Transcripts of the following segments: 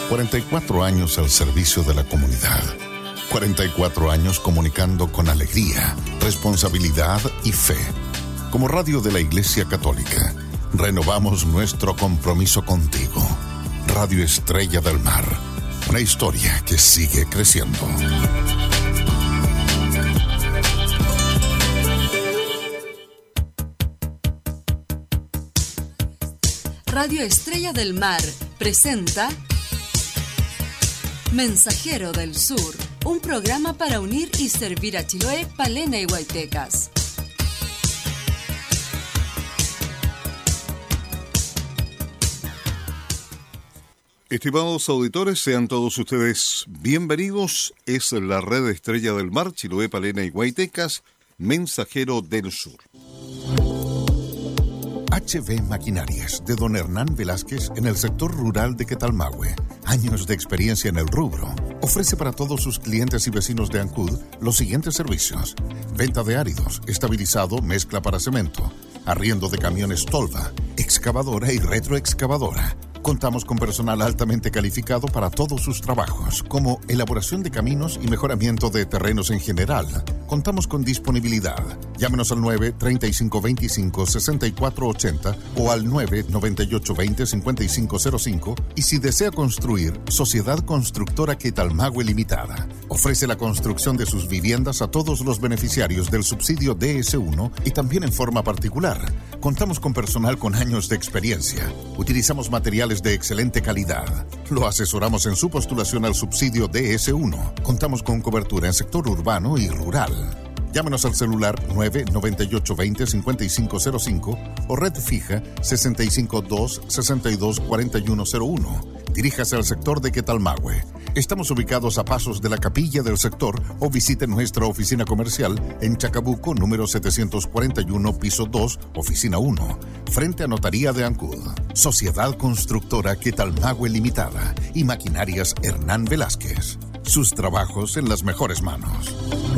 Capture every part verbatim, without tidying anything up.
cuarenta y cuatro años al servicio de la comunidad. cuarenta y cuatro años comunicando con alegría, responsabilidad y fe. Como radio de la Iglesia Católica, renovamos nuestro compromiso contigo. Radio Estrella del Mar, una historia que sigue creciendo. Radio Estrella del Mar presenta Mensajero del Sur, un programa para unir y servir a Chiloé, Palena y Huaytecas. Estimados auditores, sean todos ustedes bienvenidos. Es la red Estrella del Mar, Chiloé, Palena y Huaytecas, Mensajero del Sur. H B Maquinarias, de don Hernán Velázquez, en el sector rural de Quetalmahue. Años de experiencia en el rubro. Ofrece para todos sus clientes y vecinos de Ancud los siguientes servicios: venta de áridos, estabilizado, mezcla para cemento, arriendo de camiones Tolva, excavadora y retroexcavadora. Contamos con personal altamente calificado para todos sus trabajos, como elaboración de caminos y mejoramiento de terrenos en general. Contamos con disponibilidad. Llámenos al nueve, treinta y cinco veinticinco, sesenta y cuatro ochenta o al nueve, noventa y ocho veinte, cincuenta y cinco cero cinco. Y si desea construir, Sociedad Constructora Quetalmahue Limitada. Ofrece la construcción de sus viviendas a todos los beneficiarios del subsidio D S uno y también en forma particular. Contamos con personal con años de experiencia. Utilizamos materiales de excelente calidad. Lo asesoramos en su postulación al subsidio D S uno. Contamos con cobertura en sector urbano y rural. Llámenos al celular nueve, noventa y ocho veinte, cincuenta y cinco cero cinco o red fija sesenta y cinco dos, sesenta y dos, cuarenta y uno cero uno. Diríjase al sector de Quetalmahue. Estamos ubicados a pasos de la capilla del sector o visite nuestra oficina comercial en Chacabuco, número setecientos cuarenta y uno, piso dos, oficina uno, frente a Notaría de Ancud. Sociedad Constructora Quetalmahue Limitada y Maquinarias Hernán Velázquez. Sus trabajos en las mejores manos.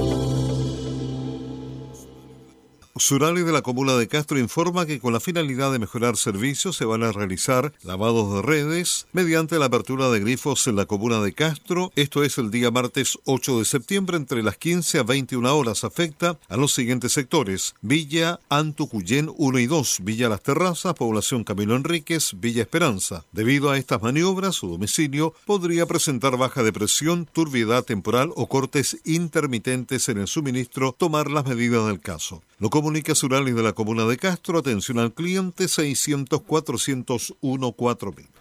Surali de la comuna de Castro informa que con la finalidad de mejorar servicios se van a realizar lavados de redes mediante la apertura de grifos en la comuna de Castro. Esto es el día martes ocho de septiembre entre las quince a veintiuna horas. Afecta a los siguientes sectores: Villa Antucuyén uno y dos, Villa Las Terrazas, Población Camilo Enríquez, Villa Esperanza. Debido a estas maniobras, su domicilio podría presentar baja de presión, turbiedad temporal o cortes intermitentes en el suministro. Tomar las medidas del caso. Lo comunica Surali de la comuna de Castro. Atención al cliente seiscientos, cuatrocientos uno, cuatro mil.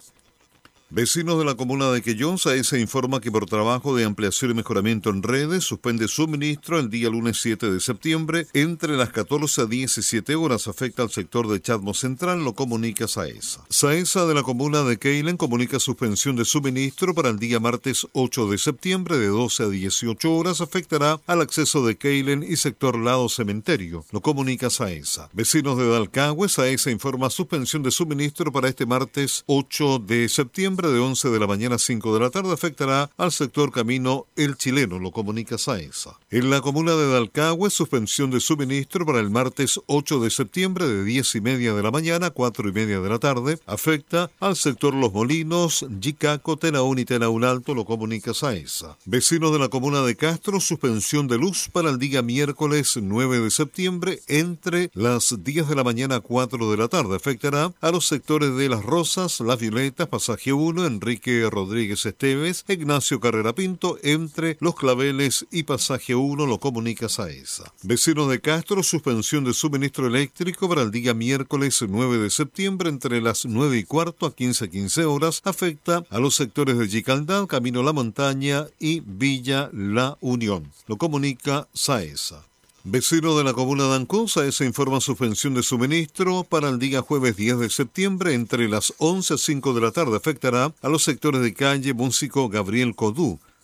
Vecinos de la comuna de Quellón, SAESA informa que por trabajo de ampliación y mejoramiento en redes suspende suministro el día lunes siete de septiembre entre las catorce a diecisiete horas. Afecta al sector de Chadmo Central, lo comunica SAESA. SAESA de la comuna de Keilen comunica suspensión de suministro para el día martes ocho de septiembre de doce a dieciocho horas. Afectará al acceso de Keilen y sector Lado Cementerio, lo comunica SAESA. Vecinos de Dalcahue, SAESA informa suspensión de suministro para este martes ocho de septiembre de once de la mañana a cinco de la tarde. Afectará al sector Camino El Chileno, lo comunica SAESA. En la comuna de Dalcahue, suspensión de suministro para el martes ocho de septiembre de diez y media de la mañana a cuatro y media de la tarde. Afecta al sector Los Molinos, Yicaco, Tenaún y Tenaún Alto, lo comunica SAESA. Vecinos de la comuna de Castro, suspensión de luz para el día miércoles nueve de septiembre entre las diez de la mañana a cuatro de la tarde. Afectará a los sectores de Las Rosas, Las Violetas, Pasaje uno, Enrique Rodríguez Esteves, Ignacio Carrera Pinto, entre Los Claveles y Pasaje uno, lo comunica SAESA. Vecinos de Castro, suspensión de suministro eléctrico para el día miércoles nueve de septiembre entre las nueve y cuarto a quince a quince horas. Afecta a los sectores de Yicaldán, Camino La Montaña y Villa La Unión, lo comunica SAESA. Vecino de la comuna de Ancud, SAESA informa suspensión de suministro para el día jueves diez de septiembre entre las once a cinco de la tarde. Afectará a los sectores de calle Músico Gabriel Codú,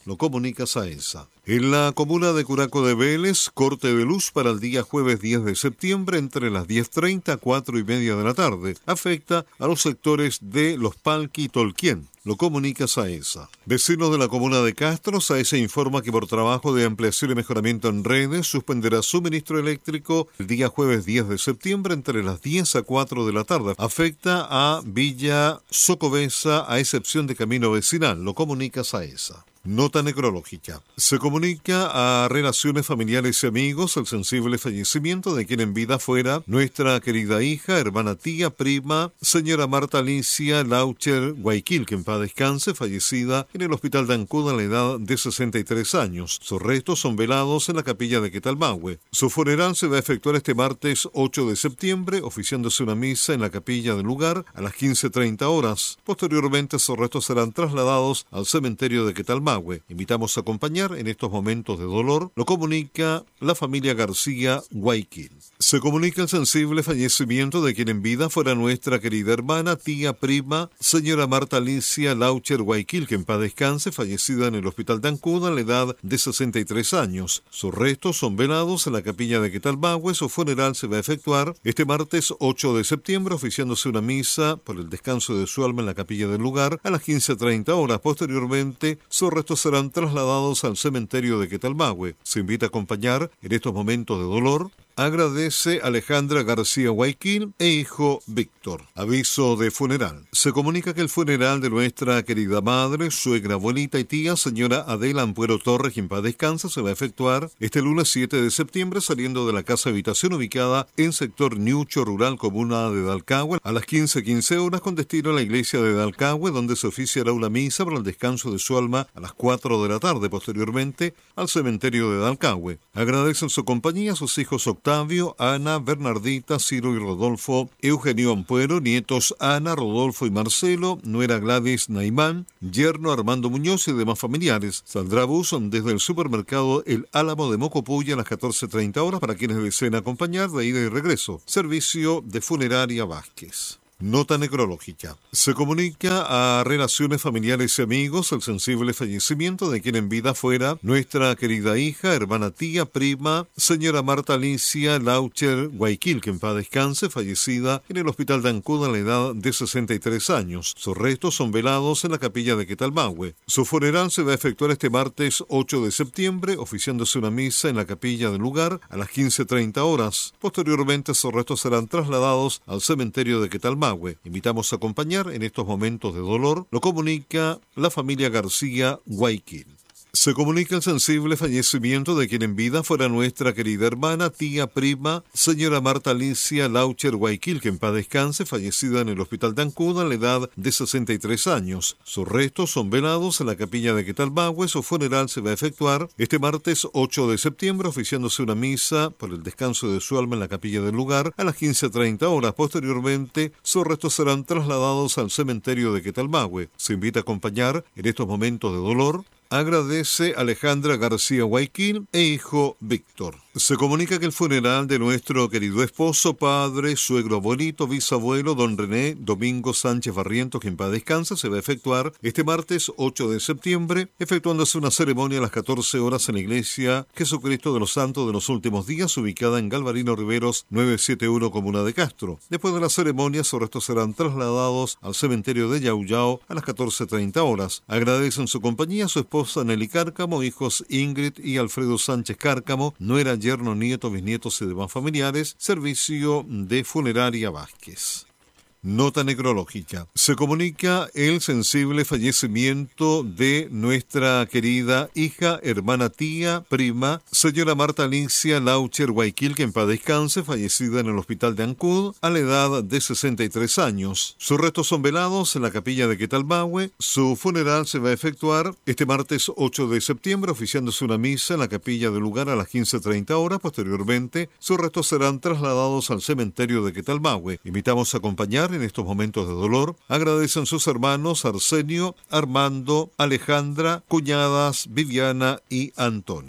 lo comunica SAESA. En la comuna de Curaco de Vélez, corte de luz para el día jueves diez de septiembre entre las diez treinta a cuatro y media de la tarde. Afecta a los sectores de Los Palqui y Tolquien. Lo comunica SAESA. Vecinos de la comuna de Castro, SAESA informa que por trabajo de ampliación y mejoramiento en redes suspenderá suministro eléctrico el día jueves diez de septiembre entre las diez a cuatro de la tarde. Afecta a Villa Socobesa a excepción de camino vecinal. Lo comunica SAESA. Nota necrológica. Se comunica a relaciones familiares y amigos el sensible fallecimiento de quien en vida fuera nuestra querida hija, hermana, tía, prima, señora Marta Alicia Laucher Guayquil, que en paz descanse, fallecida en el hospital de Ancud a la edad de sesenta y tres años. Sus restos son velados en la capilla de Quetalmahue. Su funeral se va a efectuar este martes ocho de septiembre, oficiándose una misa en la capilla del lugar a las quince treinta horas. Posteriormente, sus restos serán trasladados al cementerio de Quetalmahue. Invitamos a acompañar en estos momentos de dolor, lo comunica la familia García Guayquil. Se comunica el sensible fallecimiento de quien en vida fuera nuestra querida hermana, tía, prima, señora Marta Alicia Laucher Guayquil, que en paz descanse, fallecida en el hospital de Ancud a la edad de sesenta y tres años. Sus restos son velados en la capilla de Quetalmahue. Su funeral se va a efectuar este martes ocho de septiembre, oficiándose una misa por el descanso de su alma en la capilla del lugar a las quince treinta horas. Posteriormente, sus restos serán trasladados al cementerio de Quetalmahue. Se invita a acompañar en estos momentos de dolor. Agradece Alejandra García Guayquil e hijo Víctor. Aviso de funeral. Se comunica que el funeral de nuestra querida madre, suegra, abuelita y tía, señora Adela Ampuero Torres, quien paz descansa, se va a efectuar este lunes siete de septiembre saliendo de la casa habitación ubicada en sector Ñucho Rural, comuna de Dalcahue, a las quince quince horas con destino a la iglesia de Dalcahue, donde se oficiará una misa para el descanso de su alma a las cuatro de la tarde. Posteriormente al cementerio de Dalcahue. Agradecen su compañía a sus hijos Octavio, Ana, Bernardita, Ciro y Rodolfo, Eugenio Ampuero, nietos Ana, Rodolfo y Marcelo, nuera Gladys Naimán, yerno Armando Muñoz y demás familiares. Saldrá bus desde el supermercado El Álamo de Mocopuya a las catorce treinta horas para quienes deseen acompañar de ida y regreso. Servicio de Funeraria Vázquez. Nota necrológica. Se comunica a relaciones familiares y amigos el sensible fallecimiento de quien en vida fuera nuestra querida hija, hermana, tía, prima, señora Marta Alicia Laucher Guayquil, que en paz descanse, fallecida en el hospital de Ancud a la edad de sesenta y tres años. Sus restos son velados en la capilla de Quetalmahue. Su funeral se va a efectuar este martes ocho de septiembre, oficiándose una misa en la capilla del lugar a las quince treinta horas. Posteriormente, sus restos serán trasladados al cementerio de Quetalmahue. Invitamos a acompañar en estos momentos de dolor, lo comunica la familia García Guayquil. Se comunica el sensible fallecimiento de quien en vida fuera nuestra querida hermana, tía, prima, señora Marta Alicia Laucher Guayquil, que en paz descanse, fallecida en el hospital de Ancud a la edad de sesenta y tres años. Sus restos son velados en la capilla de Quetalmahue. Su funeral se va a efectuar este martes ocho de septiembre, oficiándose una misa por el descanso de su alma en la capilla del lugar a las quince treinta horas. Posteriormente, sus restos serán trasladados al cementerio de Quetalmahue. Se invita a acompañar en estos momentos de dolor. Agradece Alejandra García Guayquil e hijo Víctor. Se comunica que el funeral de nuestro querido esposo, padre, suegro, abuelito, bisabuelo, don René Domingo Sánchez Barrientos, que en paz descansa, se va a efectuar este martes ocho de septiembre, efectuándose una ceremonia a las catorce horas en la iglesia Jesucristo de los Santos de los Últimos Días, ubicada en Galvarino Riveros novecientos setenta y uno, comuna de Castro. Después de la ceremonia, sus restos serán trasladados al cementerio de Yauyao a las catorce treinta horas. Agradecen su compañía a su esposa Nelly Cárcamo, hijos Ingrid y Alfredo Sánchez Cárcamo, nuera, yerno, nieto, bisnietos y demás familiares. Servicio de Funeraria Vázquez. Nota necrológica. Se comunica el sensible fallecimiento de nuestra querida hija, hermana, tía, prima, señora Marta Alicia Laucher Guayquil, que en paz descanse, fallecida en el hospital de Ancud a la edad de sesenta y tres años. Sus restos son velados en la capilla de Quetalmahue. Su funeral se va a efectuar este martes ocho de septiembre, oficiándose una misa en la capilla del lugar a las quince treinta horas. Posteriormente, sus restos serán trasladados al cementerio de Quetalmahue. Invitamos a acompañar en estos momentos de dolor. Agradecen sus hermanos Arsenio, Armando, Alejandra, cuñadas Viviana y Antonia.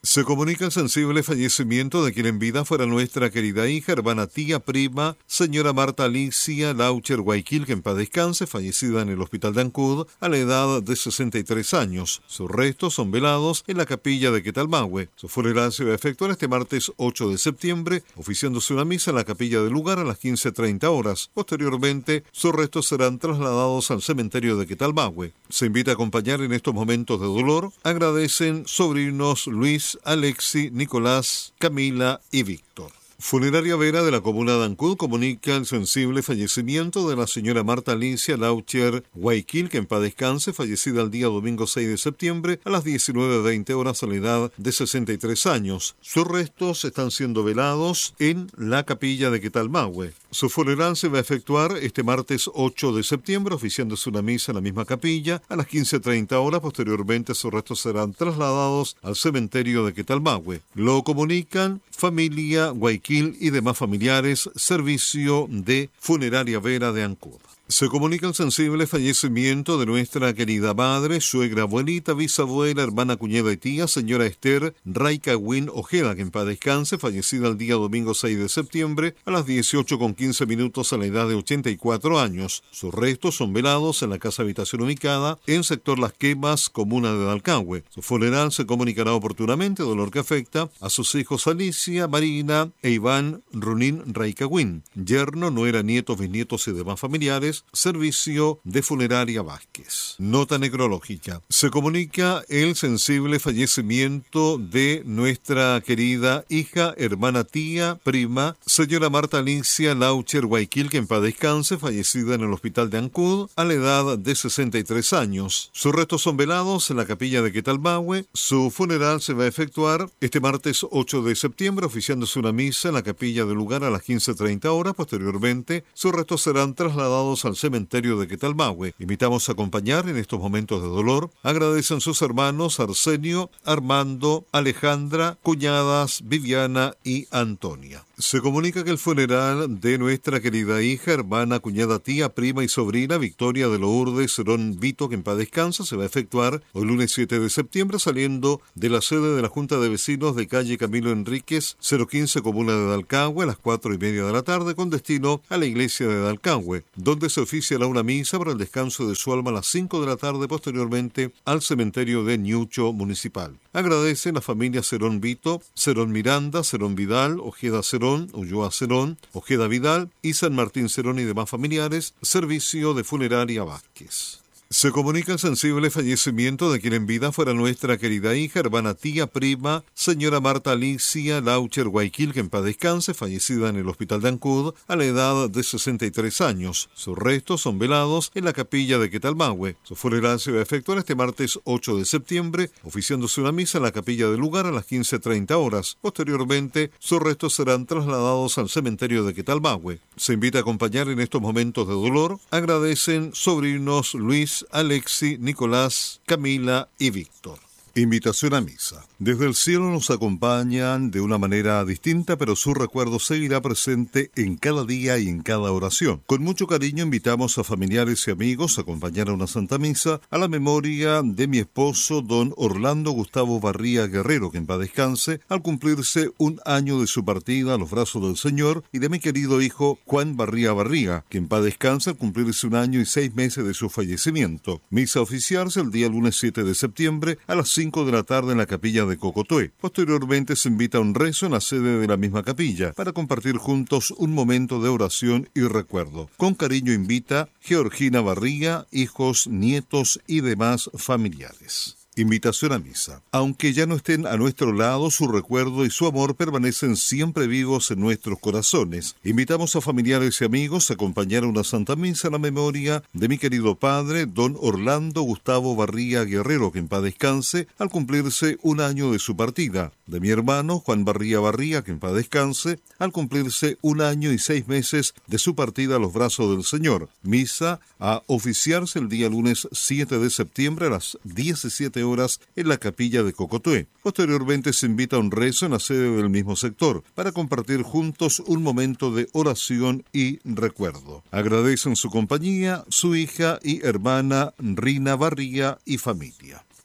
Se comunica el sensible fallecimiento de quien en vida fuera nuestra querida hija, hermana, tía, prima, señora Marta Alicia Laucher Guayquil, que en paz descanse, fallecida en el hospital de Ancud a la edad de sesenta y tres años. Sus restos son velados en la capilla de Quetalmahue. Su funeral se va a efectuar este martes ocho de septiembre, oficiándose una misa en la capilla del lugar a las quince treinta horas. Posteriormente, sus restos serán trasladados al cementerio de Quetalmahue. Se invita a acompañar en estos momentos de dolor. Agradecen sobrinos Luis, Alexi, Nicolás, Camila y Víctor. Funeraria Vera de la comuna de Ancud comunica el sensible fallecimiento de la señora Marta Alicia Laucher Guayquil, que en paz descanse, fallecida el día domingo seis de septiembre a las diecinueve veinte horas a la edad de sesenta y tres años. Sus restos están siendo velados en la capilla de Quetalmahue. Su funeral se va a efectuar este martes ocho de septiembre, oficiándose una misa en la misma capilla a las quince treinta horas. Posteriormente, sus restos serán trasladados al cementerio de Quetalmahue. Lo comunican familia Guayquil y demás familiares, servicio de Funeraria Vera de Ancud. Se comunica el sensible fallecimiento de nuestra querida madre, suegra, abuelita, bisabuela, hermana, cuñada y tía, señora Esther Raicawin Ojeda, que en paz descanse, fallecida el día domingo seis de septiembre a las dieciocho con quince minutos a la edad de ochenta y cuatro años. Sus restos son velados en la casa habitación ubicada en sector Las Quemas, comuna de Dalcahue. Su funeral se comunicará oportunamente, dolor que afecta a sus hijos Alicia, Marina e Iván Runín Raicawin, yerno, nuera, nietos, bisnietos y demás familiares, servicio de Funeraria Vázquez. Nota necrológica. Se comunica el sensible fallecimiento de nuestra querida hija, hermana, tía, prima, señora Marta Alicia Laucher Guayquil, que en paz descanse, fallecida en el hospital de Ancud a la edad de sesenta y tres años. Sus restos son velados en la capilla de Quetalmahue. Su funeral se va a efectuar este martes ocho de septiembre, oficiándose una misa en la capilla del lugar a las quince treinta horas. Posteriormente, sus restos serán trasladados al cementerio de Quetalmahue. Invitamos a acompañar en estos momentos de dolor. Agradecen sus hermanos Arsenio, Armando, Alejandra, cuñadas Viviana y Antonia. Se comunica que el funeral de nuestra querida hija, hermana, cuñada, tía, prima y sobrina Victoria de Lourdes Cerón Vito, que en paz descansa, se va a efectuar hoy lunes siete de septiembre, saliendo de la sede de la Junta de Vecinos de calle Camilo Enríquez, cero quince, comuna de Dalcahue, a las cuatro y media de la tarde, con destino a la iglesia de Dalcahue, donde se oficiará una misa para el descanso de su alma a las cinco de la tarde, posteriormente al cementerio de Ñucho Municipal. Agradecen la familia Cerón Vito, Cerón Miranda, Cerón Vidal, Ojeda Cerón, Ulloa Cerón, Ojeda Vidal y San Martín Cerón y demás familiares, servicio de Funeraria Vázquez. Se comunica el sensible fallecimiento de quien en vida fuera nuestra querida hija, hermana, tía, prima, señora Marta Alicia Laucher Guayquil, que en paz descanse, fallecida en el hospital de Ancud a la edad de sesenta y tres años. Sus restos son velados en la capilla de Quetalmahue. Su funeral se va a efectuar este martes ocho de septiembre, oficiándose una misa en la capilla del lugar a las quince treinta horas. Posteriormente, sus restos serán trasladados al cementerio de Quetalmahue. Se invita a acompañar en estos momentos de dolor. Agradecen sobrinos Luis, Alexi, Nicolás, Camila y Víctor. Invitación a misa. Desde el cielo nos acompañan de una manera distinta, pero su recuerdo seguirá presente en cada día y en cada oración. Con mucho cariño invitamos a familiares y amigos a acompañar a una Santa Misa a la memoria de mi esposo, don Orlando Gustavo Barría Guerrero, que en paz descanse, al cumplirse un año de su partida a los brazos del Señor, y de mi querido hijo Juan Barría Barría, que en paz descanse al cumplirse un año y seis meses de su fallecimiento. Misa oficiarse el día lunes siete de septiembre a las cinco de la tarde en la capilla de Cocotué. Posteriormente se invita a un rezo en la sede de la misma capilla para compartir juntos un momento de oración y recuerdo. Con cariño invita Georgina Barría, hijos, nietos y demás familiares. Invitación a misa. Aunque ya no estén a nuestro lado, su recuerdo y su amor permanecen siempre vivos en nuestros corazones. Invitamos a familiares y amigos a acompañar a una Santa Misa a la memoria de mi querido padre, don Orlando Gustavo Barría Guerrero, que en paz descanse, al cumplirse un año de su partida. De mi hermano Juan Barría Barría, que en paz descanse, al cumplirse un año y seis meses de su partida a los brazos del Señor. Misa a oficiarse el día lunes siete de septiembre a las diecisiete horas en la capilla de Cocotué. Posteriormente se invita a un rezo en la sede del mismo sector para compartir juntos un momento de oración y recuerdo. Agradecen su compañía, su hija y hermana Rina Barría y familia.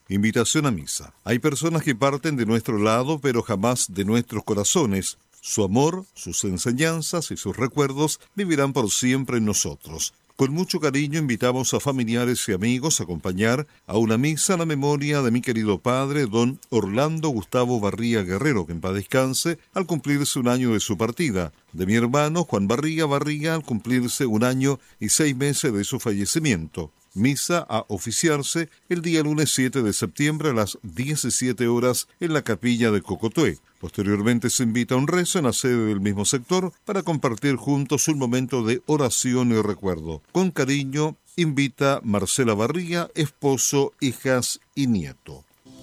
Invitación a misa. Hay personas que parten de nuestro lado, pero jamás de nuestros corazones. Su amor, sus enseñanzas y sus recuerdos vivirán por siempre en nosotros. Con mucho cariño invitamos a familiares y amigos a acompañar a una misa a la memoria de mi querido padre, don Orlando Gustavo Barría Guerrero, que en paz descanse, al cumplirse un año de su partida. De mi hermano Juan Barría Barría, al cumplirse un año y seis meses de su fallecimiento. Misa a oficiarse el día lunes siete de septiembre a las diecisiete horas en la capilla de Cocotué. Posteriormente se invita a un rezo en la sede del mismo sector para compartir juntos un momento de oración y recuerdo. Con cariño, invita Marcela Barría, esposo, hijas y nieto.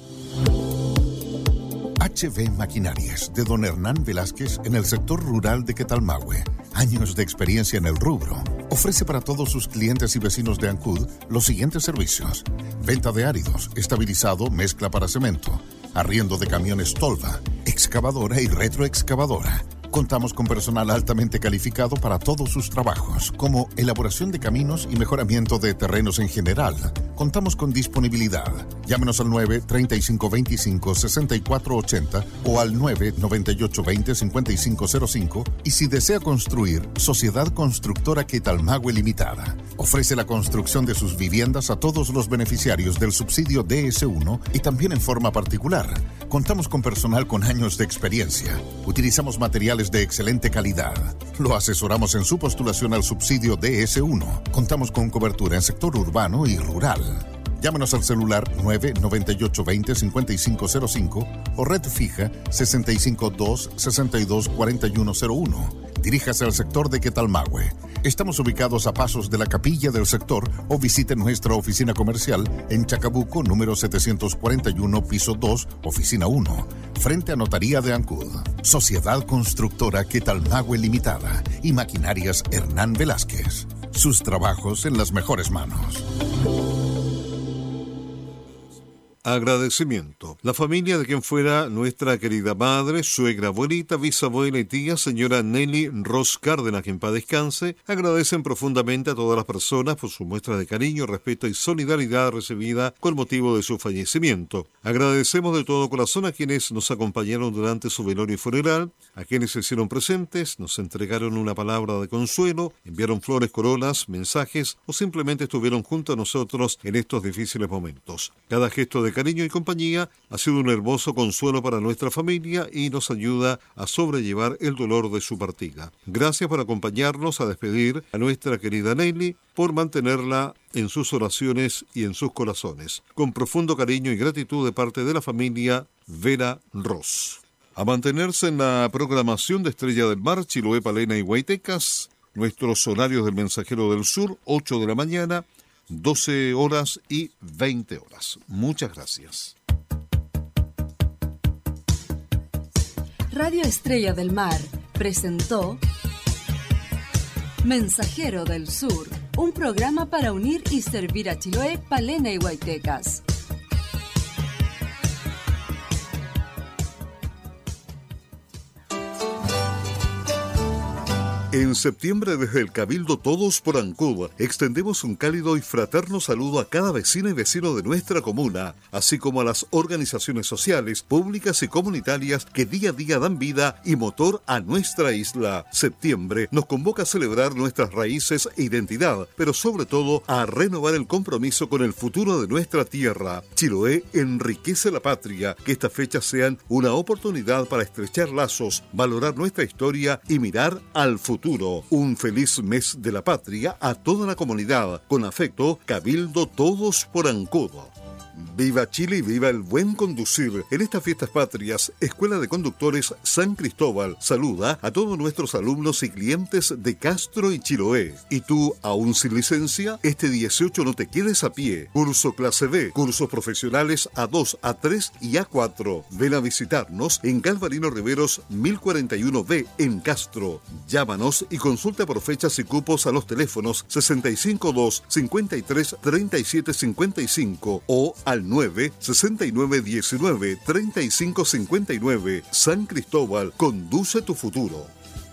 H B Maquinarias, de don Hernán Velásquez, en el sector rural de Quetalmahue. Años de experiencia en el rubro. Ofrece para todos sus clientes y vecinos de Ancud los siguientes servicios: venta de áridos, estabilizado, mezcla para cemento, arriendo de camiones Tolva, excavadora y retroexcavadora. Contamos con personal altamente calificado para todos sus trabajos, como elaboración de caminos y mejoramiento de terrenos en general. Contamos con disponibilidad. Llámenos al nueve, treinta y cinco veinticinco, sesenta y cuatro ochenta o al nueve, noventa y ocho veinte, cincuenta y cinco cero cinco. Y si desea construir, Sociedad Constructora Quetalmahue Limitada. Ofrece la construcción de sus viviendas a todos los beneficiarios del subsidio D S uno y también en forma particular. Contamos con personal con años de experiencia. Utilizamos materiales de excelente calidad. Lo asesoramos en su postulación al subsidio D S uno. Contamos con cobertura en sector urbano y rural. Llámenos al celular nueve, noventa y ocho veinte, cincuenta y cinco cero cinco o red fija sesenta y cinco dos, sesenta y dos, cuarenta y uno cero uno. Diríjase al sector de Quetalmahue. Estamos ubicados a pasos de la capilla del sector o visite nuestra oficina comercial en Chacabuco, número setecientos cuarenta y uno, piso dos, oficina uno, frente a Notaría de Ancud. Sociedad Constructora Quetalmahue Limitada y Maquinarias Hernán Velásquez. Sus trabajos en las mejores manos. Agradecimiento. La familia de quien fuera nuestra querida madre, suegra, abuelita, bisabuela y tía, señora Nelly Ros Cárdenas, que en paz descanse, agradecen profundamente a todas las personas por su muestra de cariño, respeto y solidaridad recibida con motivo de su fallecimiento. Agradecemos de todo corazón a quienes nos acompañaron durante su velorio y funeral, a quienes se hicieron presentes, nos entregaron una palabra de consuelo, enviaron flores, coronas, mensajes o simplemente estuvieron junto a nosotros en estos difíciles momentos. Cada gesto de cariño y compañía ha sido un hermoso consuelo para nuestra familia y nos ayuda a sobrellevar el dolor de su partida. Gracias por acompañarnos a despedir a nuestra querida Nelly, por mantenerla en sus oraciones y en sus corazones. Con profundo cariño y gratitud de parte de la familia Vera Ros. A mantenerse en la programación de Estrella del Mar, Chiloé, Palena y Huaytecas, nuestros horarios del Mensajero del Sur, ocho de la mañana, doce horas y veinte horas. Muchas gracias. Radio Estrella del Mar presentó Mensajero del Sur, un programa para unir y servir a Chiloé, Palena y Huaytecas. En septiembre, desde el Cabildo Todos por Ancud, extendemos un cálido y fraterno saludo a cada vecina y vecino de nuestra comuna, así como a las organizaciones sociales, públicas y comunitarias que día a día dan vida y motor a nuestra isla. Septiembre nos convoca a celebrar nuestras raíces e identidad, pero sobre todo a renovar el compromiso con el futuro de nuestra tierra. Chiloé enriquece la patria. Que estas fechas sean una oportunidad para estrechar lazos, valorar nuestra historia y mirar al futuro. Un feliz mes de la patria a toda la comunidad. Con afecto, Cabildo Todos por Ancud. Viva Chile y viva el buen conducir. En estas fiestas patrias, Escuela de Conductores San Cristóbal saluda a todos nuestros alumnos y clientes de Castro y Chiloé. ¿Y tú, aún sin licencia? Este dieciocho no te quedes a pie. Curso clase B, cursos profesionales A dos, A tres y A cuatro. Ven a visitarnos en Galvarino Riveros mil cuarenta y uno B en Castro. Llámanos y consulta por fechas y cupos a los teléfonos sesenta y cinco dos, cincuenta y tres, treinta y siete cincuenta y cinco o al nueve, sesenta y nueve, diecinueve, treinta y cinco cincuenta y nueve. San Cristóbal, conduce tu futuro.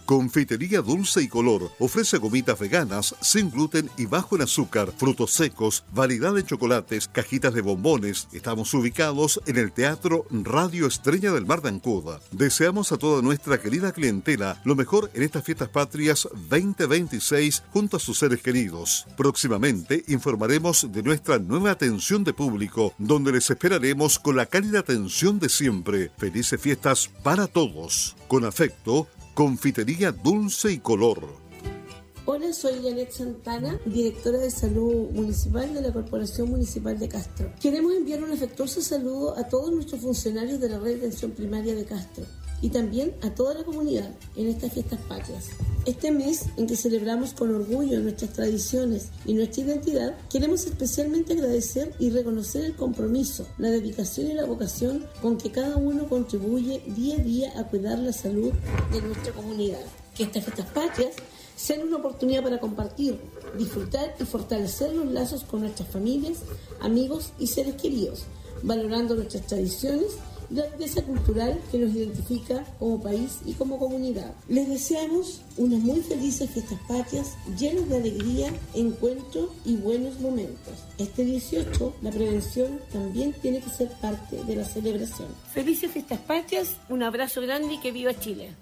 Confitería Dulce y Color ofrece gomitas veganas, sin gluten y bajo en azúcar, frutos secos, variedad de chocolates, cajitas de bombones. Estamos ubicados en el Teatro Radio Estrella del Mar de Ancud. Deseamos a toda nuestra querida clientela lo mejor en estas fiestas patrias veinte veintiséis junto a sus seres queridos. Próximamente informaremos de nuestra nueva atención de público, donde les esperaremos con la cálida atención de siempre. Felices fiestas para todos. Con afecto, Confitería Dulce y Color. Hola, soy Janet Santana, directora de Salud Municipal de la Corporación Municipal de Castro. Queremos enviar un afectuoso saludo a todos nuestros funcionarios de la Red de Atención Primaria de Castro y también a toda la comunidad en estas fiestas patrias. Este mes en que celebramos con orgullo nuestras tradiciones y nuestra identidad, queremos especialmente agradecer y reconocer el compromiso, la dedicación y la vocación con que cada uno contribuye día a día a cuidar la salud de nuestra comunidad. Que estas fiestas patrias sean una oportunidad para compartir, disfrutar y fortalecer los lazos con nuestras familias, amigos y seres queridos, valorando nuestras tradiciones y la riqueza cultural que nos identifica como país y como comunidad. Les deseamos unas muy felices fiestas patrias, llenas de alegría, encuentro y buenos momentos. Este dieciocho, la prevención también tiene que ser parte de la celebración. Felices fiestas patrias, un abrazo grande y que viva Chile.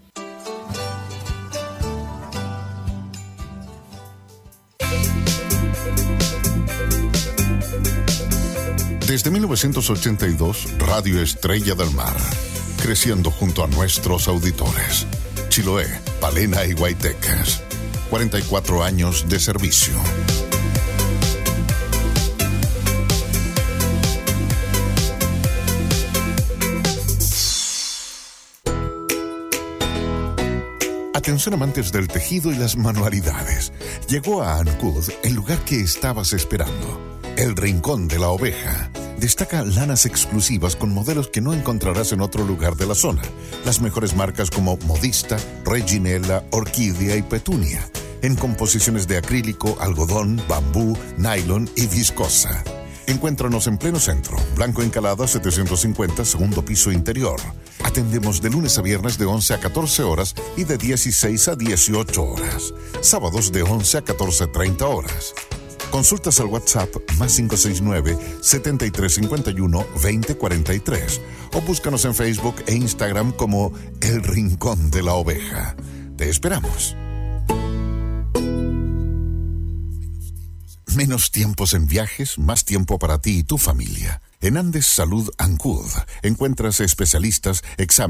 Desde mil novecientos ochenta y dos, Radio Estrella del Mar, creciendo junto a nuestros auditores. Chiloé, Palena y Guaytecas. cuarenta y cuatro años de servicio. Atención amantes del tejido y las manualidades. Llegó a Ancud el lugar que estabas esperando. El Rincón de la Oveja. Destaca lanas exclusivas con modelos que no encontrarás en otro lugar de la zona. Las mejores marcas como Modista, Reginella, Orquídea y Petunia. En composiciones de acrílico, algodón, bambú, nylon y viscosa. Encuéntranos en pleno centro, Blanco Encalada setecientos cincuenta, segundo piso interior. Atendemos de lunes a viernes de once a catorce horas y de dieciséis a dieciocho horas. Sábados de once a catorce treinta horas. Consultas al WhatsApp más cinco seis nueve, setenta y tres cincuenta y uno, veinte cuarenta y tres o búscanos en Facebook e Instagram como El Rincón de la Oveja. Te esperamos. Menos tiempos en viajes, más tiempo para ti y tu familia. En Andes Salud Ancud encuentras especialistas, exámenes